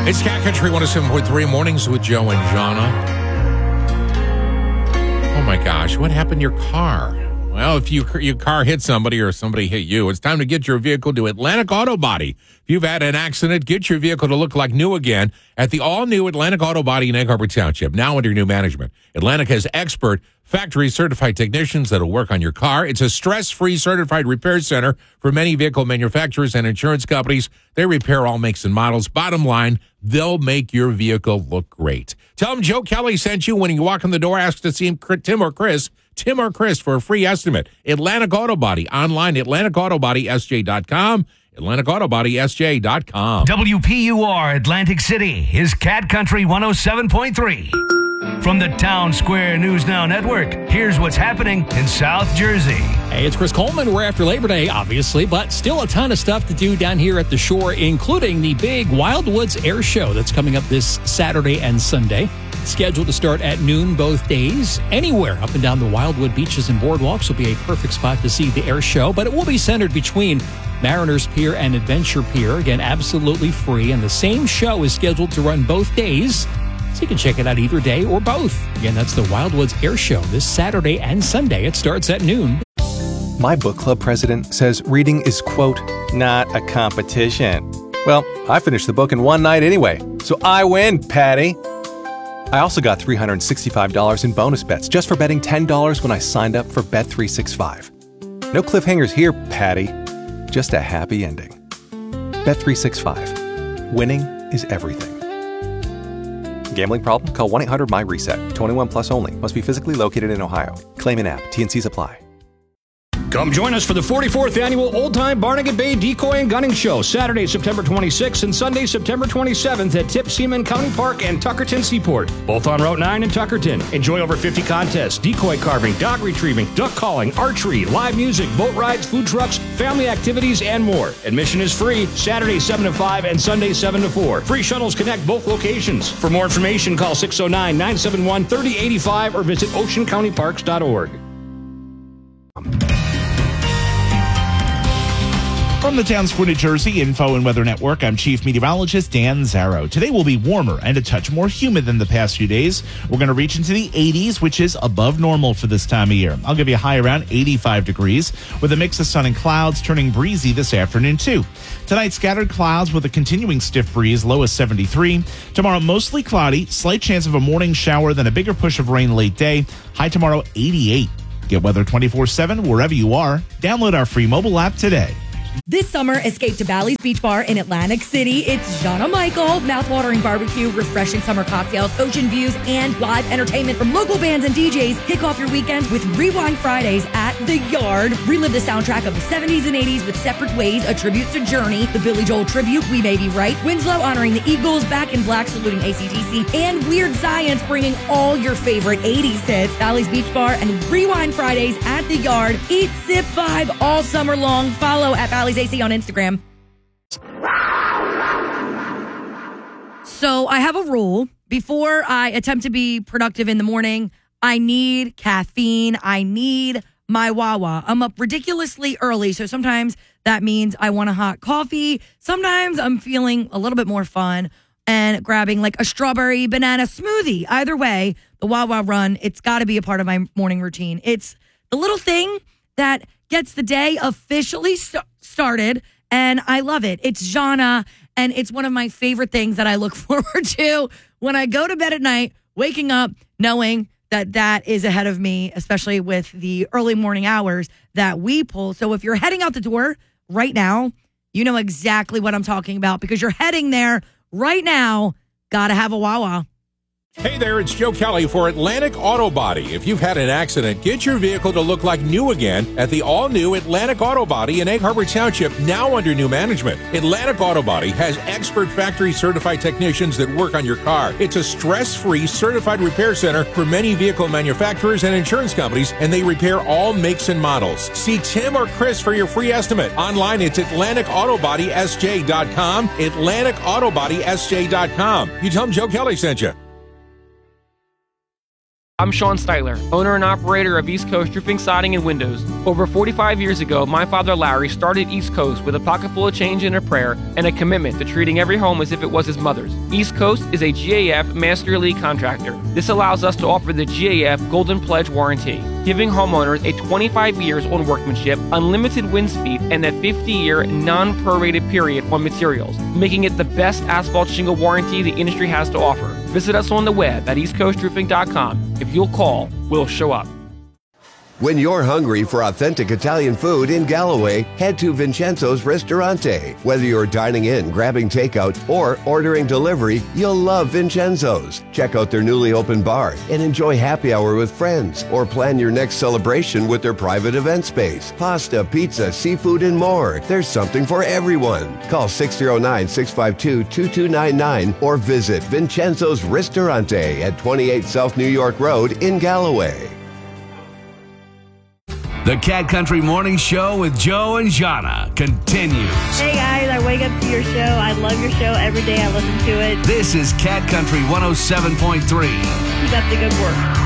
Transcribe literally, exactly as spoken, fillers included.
It's Cat Country one oh seven point three Mornings with Joe and Jana. Oh my gosh, what happened to your car? Well, if you, your car hit somebody or somebody hit you, it's time to get your vehicle to Atlantic Auto Body. If you've had an accident, get your vehicle to look like new again at the all-new Atlantic Auto Body in Egg Harbor Township, now under new management. Atlantic has expert factory-certified technicians that will work on your car. It's a stress-free certified repair center for many vehicle manufacturers and insurance companies. They repair all makes and models. Bottom line, they'll make your vehicle look great. Tell them Joe Kelly sent you when you walk in the door. Ask to see him, Tim or Chris. Tim or Chris for a free estimate. Atlantic Auto Body. Online, Atlantic Auto Body S J dot com. Atlantic Auto Body S J dot com. W P U R Atlantic City is Cat Country one oh seven point three. From the Town Square News Now Network, here's what's happening in South Jersey. Hey, it's Chris Coleman. We're after Labor Day, obviously, but still a ton of stuff to do down here at the shore, including the big Wildwoods Air Show that's coming up this Saturday and Sunday. Scheduled to start at noon both days. Anywhere up and down the Wildwood beaches and boardwalks will be a perfect spot to see the air show, but it will be centered between Mariners Pier and Adventure Pier. Again, absolutely free, and the same show is scheduled to run both days, so you can check it out either day or both. Again, that's the Wildwoods Air Show this Saturday and Sunday. It starts at noon. My book club president says reading is, quote, not a competition. Well, I finished the book in one night anyway, so I win, Patty. I also got three hundred sixty-five dollars in bonus bets just for betting ten dollars when I signed up for Bet three sixty-five. No cliffhangers here, Patty. Just a happy ending. Bet three sixty-five. Winning is everything. Gambling problem? Call one eight hundred M Y reset. twenty-one plus only. Must be physically located in Ohio. Claim in app. T and Cs apply. Come join us for the forty-fourth Annual Old Time Barnegat Bay Decoy and Gunning Show, Saturday, September twenty-sixth and Sunday, September twenty-seventh at Tip Seaman County Park and Tuckerton Seaport, both on Route nine in Tuckerton. Enjoy over fifty contests, decoy carving, dog retrieving, duck calling, archery, live music, boat rides, food trucks, family activities, and more. Admission is free, Saturday seven to five and Sunday seven to four. Free shuttles connect both locations. For more information, call six oh nine, nine seven one, three oh eight five or visit ocean county parks dot org. From the Town Square, New Jersey Info and Weather Network, I'm Chief Meteorologist Dan Zarrow. Today will be warmer and a touch more humid than the past few days. We're going to reach into the eighties, which is above normal for this time of year. I'll give you a high around eighty-five degrees with a mix of sun and clouds, turning breezy this afternoon too. Tonight, scattered clouds with a continuing stiff breeze, low as seventy-three. Tomorrow, mostly cloudy, slight chance of a morning shower, then a bigger push of rain late day. High tomorrow, eighty-eight. Get weather twenty-four seven wherever you are. Download our free mobile app today. This summer, escape to Bally's Beach Bar in Atlantic City. It's Jana Michael, mouthwatering barbecue, refreshing summer cocktails, ocean views, and live entertainment from local bands and D Js. Kick off your weekend with Rewind Fridays at The Yard. Relive the soundtrack of the seventies and eighties with Separate Ways, a tribute to Journey, the Billy Joel tribute, We May Be Right, Winslow honoring the Eagles, Back in Black saluting A C D C, and Weird Science bringing all your favorite eighties hits. Bally's Beach Bar and Rewind Fridays at The Yard. Eat, sip, vibe all summer long. Follow at Bally's A C on Instagram. So I have a rule. Before I attempt to be productive in the morning, I need caffeine. I need my Wawa. I'm up ridiculously early, so sometimes that means I want a hot coffee. Sometimes I'm feeling a little bit more fun and grabbing like a strawberry banana smoothie. Either way, the Wawa run, it's got to be a part of my morning routine. It's the little thing that gets the day officially st- started, and I love it. It's Jana, and it's one of my favorite things that I look forward to when I go to bed at night, waking up knowing that that is ahead of me, especially with the early morning hours that we pull. So if you're heading out the door right now, you know exactly what I'm talking about because you're heading there right now. Gotta have a Wawa. Hey there, it's Joe Kelly for Atlantic Auto Body. If you've had an accident, get your vehicle to look like new again at the all-new Atlantic Auto Body in Egg Harbor Township, now under new management. Atlantic Auto Body has expert factory-certified technicians that work on your car. It's a stress-free certified repair center for many vehicle manufacturers and insurance companies, and they repair all makes and models. See Tim or Chris for your free estimate. Online, it's Atlantic Auto Body S J dot com, Atlantic Auto Body S J dot com. You tell them Joe Kelly sent you. I'm Sean Styler, owner and operator of East Coast Roofing, Siding, and Windows. Over forty-five years ago, my father Larry started East Coast with a pocket full of change and a prayer and a commitment to treating every home as if it was his mother's. East Coast is a G A F Master Elite contractor. This allows us to offer the G A F Golden Pledge Warranty, giving homeowners a twenty-five years on workmanship, unlimited wind speed, and a fifty-year non-prorated period on materials, making it the best asphalt shingle warranty the industry has to offer. Visit us on the web at east coast roofing dot com. If you'll call, we'll show up. When you're hungry for authentic Italian food in Galloway, head to Vincenzo's Ristorante. Whether you're dining in, grabbing takeout, or ordering delivery, you'll love Vincenzo's. Check out their newly opened bar and enjoy happy hour with friends, or plan your next celebration with their private event space. Pasta, pizza, seafood, and more. There's something for everyone. Call six oh nine, six five two, two two nine nine or visit Vincenzo's Ristorante at twenty-eight South New York Road in Galloway. The Cat Country Morning Show with Joe and Jana continues. Hey guys, I wake up to your show. I love your show. Every day I listen to it. This is Cat Country one oh seven point three. Keep up the good work.